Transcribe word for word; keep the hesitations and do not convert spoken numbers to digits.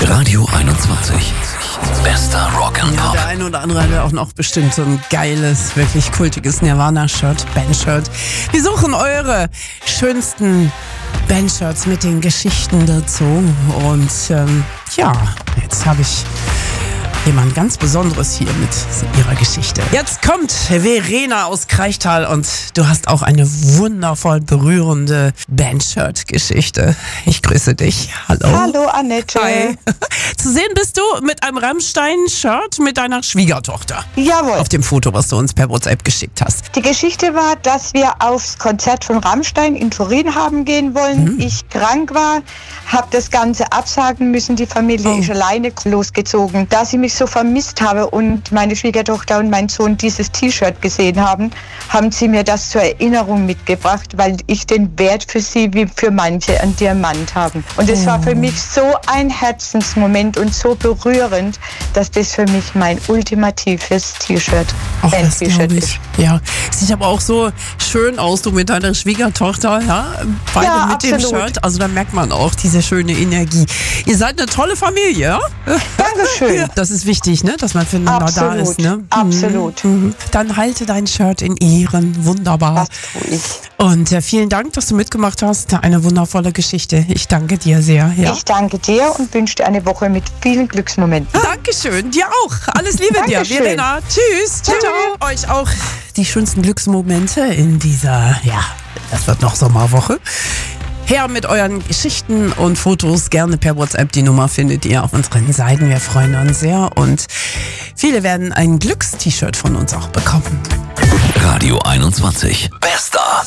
Radio einundzwanzig. Bester Rock'n'Pop. Ja, der eine oder andere hat ja auch noch bestimmt so ein geiles, wirklich kultiges Nirvana-Shirt, Band-Shirt. Wir suchen eure schönsten Band-Shirts mit den Geschichten dazu. Und ähm, ja, jetzt habe ich jemand ganz Besonderes hier mit ihrer Geschichte. Jetzt kommt Verena aus Kreichtal und du hast auch eine wundervoll berührende Band-Shirt-Geschichte. Ich grüße dich. Hallo. Hallo Annette. Hi. Zu sehen bist du mit einem Rammstein-Shirt mit deiner Schwiegertochter. Jawohl. Auf dem Foto, was du uns per WhatsApp geschickt hast. Die Geschichte war, dass wir aufs Konzert von Rammstein in Turin haben gehen wollen. Mhm. Ich krank war, habe das Ganze absagen müssen. Die Familie oh. ist alleine losgezogen. Da sie mich so vermisst habe und meine Schwiegertochter und mein Sohn dieses T-Shirt gesehen haben, haben sie mir das zur Erinnerung mitgebracht, weil ich den Wert für sie wie für manche einen Diamant habe. Und es oh. war für mich so ein Herzensmoment und so berührend, dass das für mich mein ultimatives T-Shirt, Band-T-Shirt ist. Ja, sieht aber auch so schön aus, du mit deiner Schwiegertochter, ja, beide ja, mit absolut. dem Shirt, also da merkt man auch diese schöne Energie. Ihr seid eine tolle Familie, ja? Dankeschön. Ja, das ist wichtig, ne, dass man füreinander absolut. da ist, ne? Absolut. Mhm. Dann halte dein Shirt in Ehren, wunderbar. Das tue ich. Und äh, vielen Dank, dass du mitgemacht hast, eine wundervolle Geschichte. Ich danke dir sehr. Ja. Ich danke dir und wünsche dir eine Woche mit vielen Glücksmomenten. Dankeschön, dir auch. Alles Liebe dir, Verena. Tschüss. Ciao, ciao. Euch auch die schönsten Glücksmomente in dieser, ja, das wird noch Sommerwoche. Her mit euren Geschichten und Fotos, gerne per WhatsApp. Die Nummer findet ihr auf unseren Seiten. Wir freuen uns sehr und viele werden ein Glückst-T-Shirt von uns auch bekommen. Radio einundzwanzig. Bester